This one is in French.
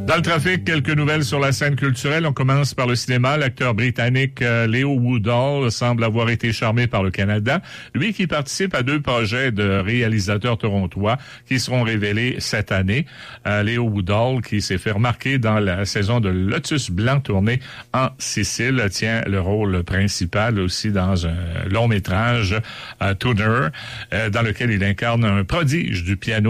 Dans le trafic, quelques nouvelles sur la scène culturelle. On commence par le cinéma. L'acteur britannique Leo Woodall semble avoir été charmé par le Canada. Lui qui participe à 2 projets de réalisateurs torontois qui seront révélés cette année. Leo Woodall, qui s'est fait remarquer dans la saison de Lotus Blanc tournée en Sicile, tient le rôle principal aussi dans un long métrage, Tuner, dans lequel il incarne un prodige du piano